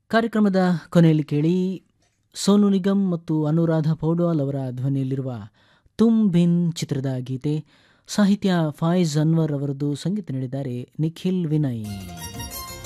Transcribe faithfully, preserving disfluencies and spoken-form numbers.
ಕಾರ್ಯಕ್ರಮದ ಕೊನೆಯಲ್ಲಿ ಕೇಳಿ ಸೋನು ನಿಗಮ್ ಮತ್ತು ಅನುರಾಧ ಪೌಡ್ವಾಲ್ ಅವರ ಧ್ವನಿಯಲ್ಲಿರುವ ತುಮ್ ಬಿನ್ ಚಿತ್ರದ ಗೀತೆ. ಸಾಹಿತ್ಯ ಫಾಯಿಜ್ ಅನ್ವರ್ ಅವರದ್ದು, ಸಂಗೀತ ನೀಡಿದ್ದಾರೆ ನಿಖಿಲ್ ವಿನಯ್.